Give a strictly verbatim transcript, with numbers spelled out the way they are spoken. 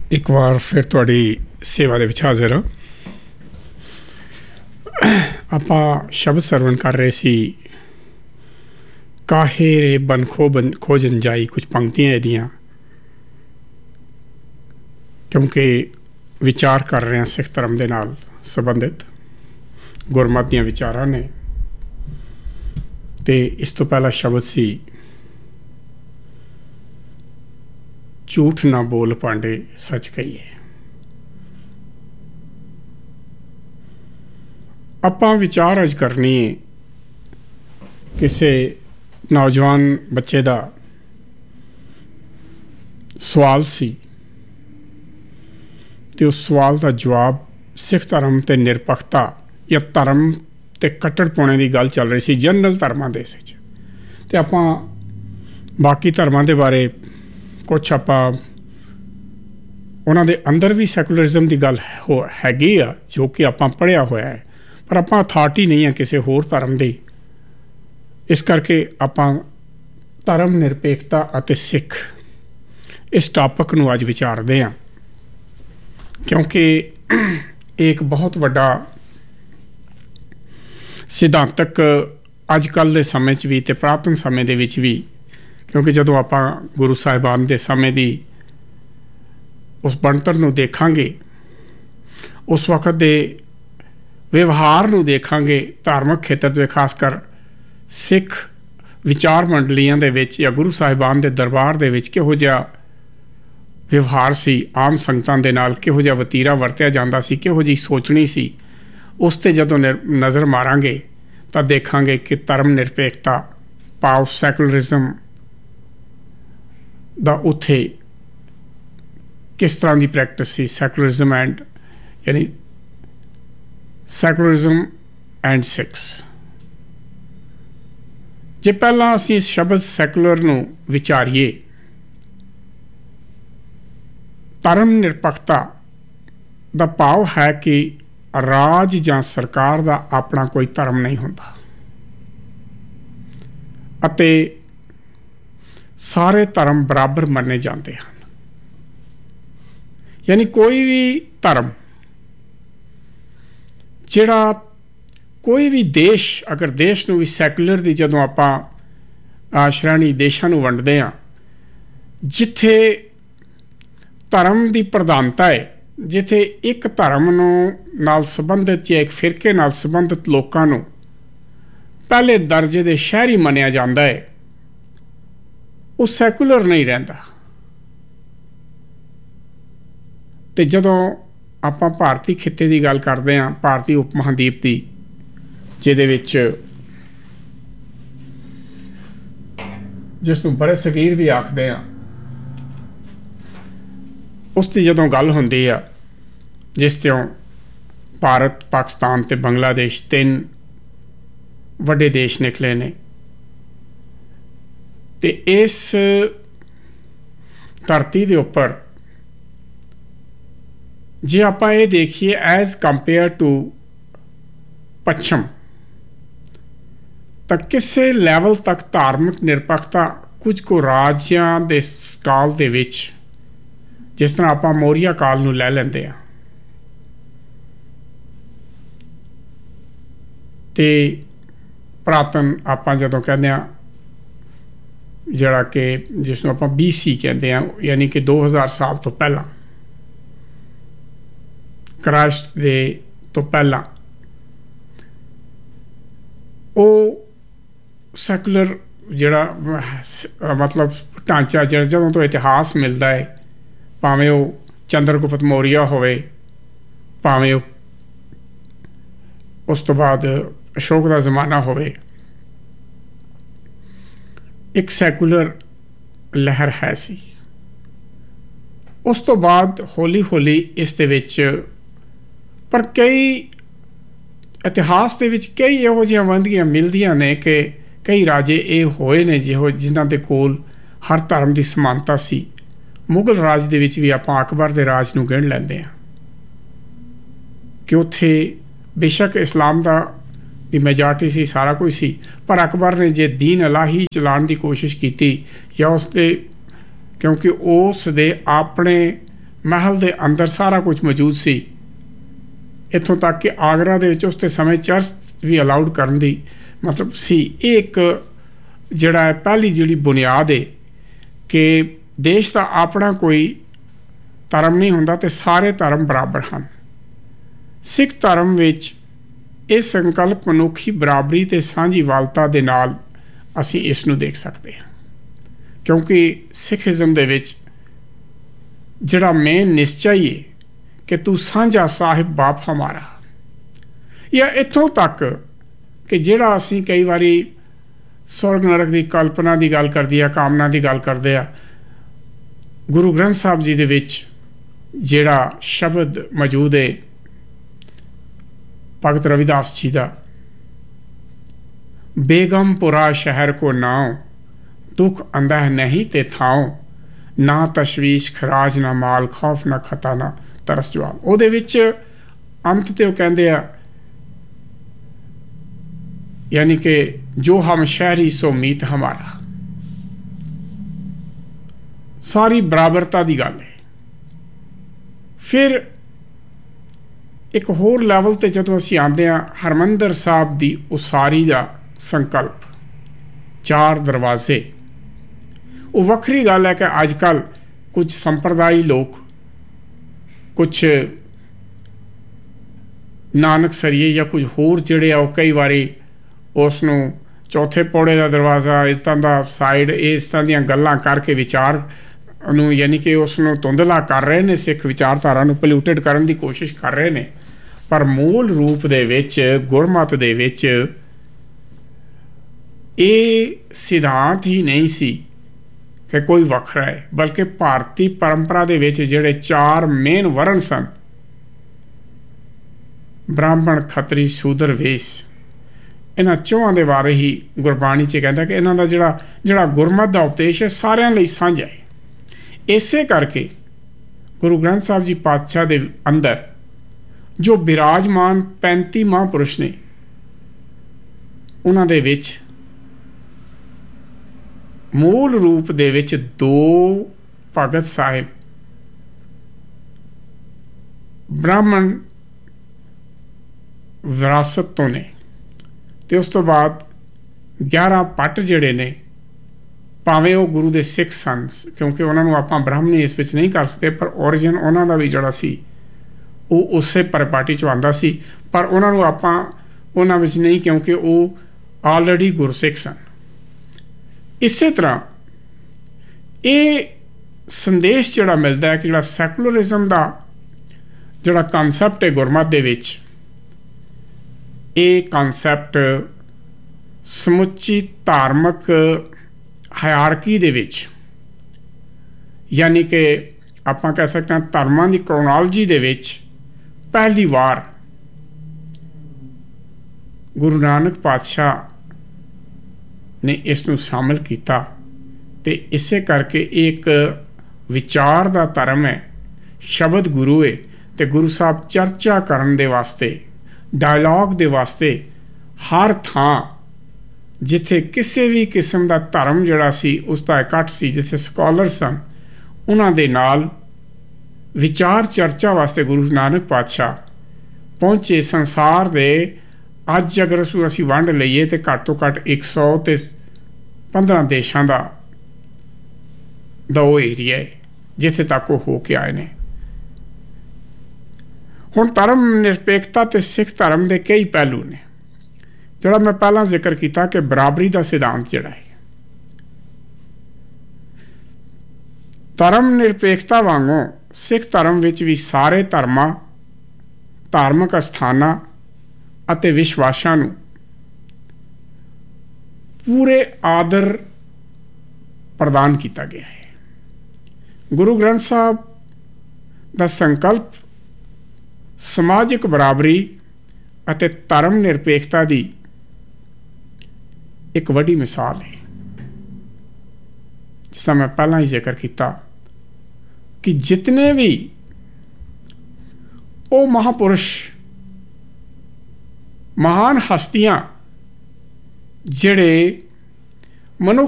एक बार फिर तुहाडी सेवा दे विच हाज़र हां। आपां शब्द सरवण कर रहे सी, काहे रे बन खो बन खोजन जाई, कुछ पंक्तियां इहदियां, क्योंकि विचार कर रहे हैं सिख धर्म दे नाल संबंधित गुरमत दीयां विचारां ने। ते इस तो पहला शब्द सी, झूठ ना बोल पांडे सच कहिए। आपां विचार अज करनी है किसी नौजवान बच्चे का सवाल सी, ते उस सवाल का जवाब सिख धर्म ते निरपक्षता या धर्म ते कट्टड़पौने की गल चल रही सी जनरल धर्मां दे विच। ते आपां बाकी धर्मां दे बारे कुछ आपां उन्हां दे अंदर भी सैकुलरिज्म की गल हो हैगी आ जो कि आपां पढ़िया होया है, पर आपां अथॉरिटी नहीं है किसी होर धर्म दी। इस करके आपां धर्म निरपेक्षता अते सिख इस टॉपिक नूं अज विचारदे हां, क्योंकि एक बहुत वड्डा सिद्धांतक अजकल के समय च भी ते पुरातन समय दे विच भी, क्योंकि जदों आपां गुरु साहिबान दे समय दी उस बनतर नूं देखांगे, उस वक्त दे व्यवहार नूं देखांगे, धार्मिक खेत्र दे खासकर सिख विचार मंडलियां दे विच या गुरु साहिबान दे दरबार दे विच किहो जिहा व्यवहार सी, आम संगतां दे नाल किहो जिहा वतीरा वरतिया जांदा सी, किहो जी सोचनी सी, उस ते जदों नज़र मारांगे तां देखांगे कि धर्म निरपेक्षता भाव सैकुलरिज्म दा उत्थे किस तरह की प्रैक्टिस सी। सैकुलरिज्म एंड यानी सैकुलरिज्म एंड सिक्स। जे पहला असीं इस शब्द सैकुलर नूं विचारीए, धर्म निरपक्षता दा भाव है कि राज जां सरकार दा अपना कोई धर्म नहीं हुंदा अते सारे धर्म बराबर मन्ने जाते हैं। यानी कोई भी धर्म जिहड़ा कोई भी देश, अगर देश नूं भी सैकुलर दी जदों आपां श्रेणी देशां नूं वंडदे हां, जिथे धर्म की प्रधानता है, जिथे एक धर्म नूं नाल संबंधित या एक फिरके नाल संबंधित लोकां नूं पहले दर्जे दे शहरी मन्निया जांदा है, वो सैकुलर नहीं रहिंदा। ते जदों आपां भारती खिते की गल करते हैं, भारतीय उप महाद्वीप की, जिहदे विच जिसनूं बड़े सगीर भी आखदे हैं, उसकी जदों गल हुंदी आ, जिस त्यों भारत, पाकिस्तान ते बांग्लादेश तीन वड्डे देश निकले ने, ते इस धरती दे उपर जे आपां ये देखिए एज कंपेयर टू पच्छम, तो किसी लैवल तक धार्मिक निरपक्षता कुछ को राज्यां दे काल दे विच, जिस तरह आपां मौर्य काल नूं लै लैंदे आ, ते पुरातन आपां जदों कहंदे आ जिहड़ा कि जिसनूं आपां बी सी कहंदे आ, यानी कि दो हज़ार साल तो पहला, क्राइस्ट दे तो पहला, वो सैकुलर जिहड़ा मतलब ढांचा जिहड़ा जदों तो इतिहास मिलता है, भावें वो चंद्रगुप्त मौर्य होवे, भावें उस तो बाद अशोक का जमाना होवे, एक सैकुलर लहर है सी। उस तो बाद हौली हौली इस दे विच पर कई इतिहास दे विच कई इहो जिहियां वंदियां मिलदियां ने कि कई राजे ये होए ने जिहो जिन्हां दे कोल हर धर्म की समानता सी। मुगल राज दे विच भी आपां अकबर दे राज नूं गिण लैंदे हां कि उत्थे बेशक इस्लाम दा दी मेजॉरिटी सी, सारा कुछ सी, पर अकबर ने जे दीन इलाही चलाने की कोशिश की या उसके, क्योंकि उस दे अपने महल के अंदर सारा कुछ मौजूद सी। इत्थों तक कि आगरा दे विच उस समय चर्च भी अलाउड करन दी मतलब सी। एक जिहड़ा है पहली जिहड़ी बुनियाद है कि देश का अपना कोई धर्म नहीं हुंदा ते सारे धर्म बराबर हैं। सिख धर्म विच यह संकल्प मनुखी बराबरी ते सांझीवालता दे नाल असीं इस नूं देख सकते हैं, क्योंकि सिखिज़म दे विच जिहड़ा मेन निश्चय है कि तू सांझा साहिब बाप हमारा, या इत्थों तक कि जिहड़ा असीं कई बारी स्वर्ग नरक की कल्पना की गल करदी आ, कामना की गल करदे आ, गुरु ग्रंथ साहब जी दे विच जिहड़ा शब्द मौजूद है भगत रविदास जी का, बेगमपुरा शहर को नाव दुख अंदह नहीं ते थाओ, ना तशवीश खराज ना माल खौफ ना खता ना तरस जवाब। ਉਹਦੇ ਵਿੱਚ अंत ते ਉਹ ਕਹਿੰਦੇ ਆ यानी कि जो हम शहरी सो मीत हमारा, सारी बराबरता की गल है। फिर एक होर लैवल ते जदों असीं आंदे आ हरमंदर साहब की उसारी का संकल्प, चार दरवाजे, वो वक्री गल है कि अजकल कुछ संप्रदायी लोग, कुछ नानक सरीए या कुछ होर जिहड़े आ कई बारी उसनूं चौथे पौड़े का दरवाज़ा इस तरह का साइड इस तरह दीयां गल्लां करके विचार नूं यानी कि उसनूं धुंधला कर रहे ने, सिख विचारधारा नूं पोल्यूटेड करन दी कोशिश कर रहे ने। पर मूल रूप दे विच गुरमत दे विच ये सिद्धांत ही नहीं सी कि कोई वखरा है, बल्कि भारतीय परंपरा दे विच जिहड़े चार मेन वर्ण सन, ब्राह्मण खत्री शूद्र वेश, इन्हां चौहां दे बारे ही गुरबाणी च कहता कि इन्हां दा जिहड़ा जिहड़ा गुरमत दा उपदेश है सारियां लई सांझा है। इसे करके गुरु ग्रंथ साहब जी पातशाह दे अंदर जो विराजमान पैंती महापुरुष ने, उन्हां दे विच मूल रूप दे विच दो भगत साहिब ब्राह्मण विरासत तो ने, ते उस तो बाद ग्यारह पट जिहड़े ने, भावें वो गुरु दे सिख सन, क्योंकि उन्होंने आपां ब्राह्मणी इस विच नहीं कर सकते, पर ओरिजिन उन्हां दा भी जिहड़ा सी वो उसे परिपाटी चों आंदा सी, पर उन्होंने आपां उन्हां विच नहीं, क्योंकि वो ऑलरेडी गुरसिख सन। इसे तरह ये संदेश जिहड़ा मिलता है कि जिहड़ा सैकुलरिज्म का जिहड़ा कॉन्सैप्ट है गुरमत दे विच, ये कॉन्सैप्ट समुची धार्मिक हायरार्की दे विच, यानी कि आपां कह सकते हैं धर्मां दी क्रोनोलॉजी दे विच पहली बार गुरु नानक पातशाह ने इसनूं शामिल किया। ते इसे करके एक विचार दा धर्म है, शब्द गुरु है, ते गुरु साहब चर्चा करन दे वास्ते, डायलॉग दे वास्ते हर थां जिथे किसी भी किस्म का धर्म जिहड़ा सी उसका इकट्ठ सी, जिथे स्कॉलर सन, उन्हां दे नाल विचार चर्चा वास्ते गुरु नानक पातशाह पहुंचे। संसार दे अज अगर असीं वंड लईए तो घट तो घट एक सौ ते पंद्रह देशों का दो एरिया है जिथे तक वो हो के आए ने। हुण धर्म निरपेक्षता ते सिख धर्म के कई पहलू ने, जिहड़ा मैं पहला जिक्र किया कि बराबरी का सिद्धांत जिहड़ा है, धर्म निरपेक्षता वांगों सिख धर्म विच भी सारे धर्मां, धार्मिक अस्थानां अते विश्वासां नूं पूरे आदर प्रदान किया गया है। गुरु ग्रंथ साहब का संकल्प समाजिक बराबरी अते धर्म निरपेक्षता की एक वड्डी मिसाल है, जिसका मैं पहला ही जिक्र किया कि जितने भी वो महापुरुष महान हस्तियां जिहड़े मनुख